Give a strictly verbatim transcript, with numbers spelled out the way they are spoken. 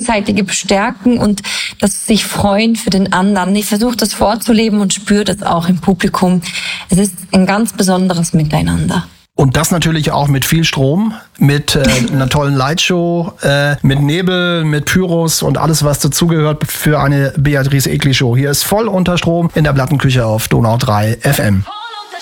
gegenseitige Bestärken und das sich freuen für den anderen. Ich versuche das vorzuleben und spüre das auch im Publikum. Es ist ein ganz besonderes Miteinander. Und das natürlich auch mit viel Strom, mit äh, einer tollen Lightshow, äh, mit Nebel, mit Pyros und alles, was dazugehört für eine Beatrice Egli Show. Hier ist voll unter Strom in der Plattenküche auf Donau drei F M.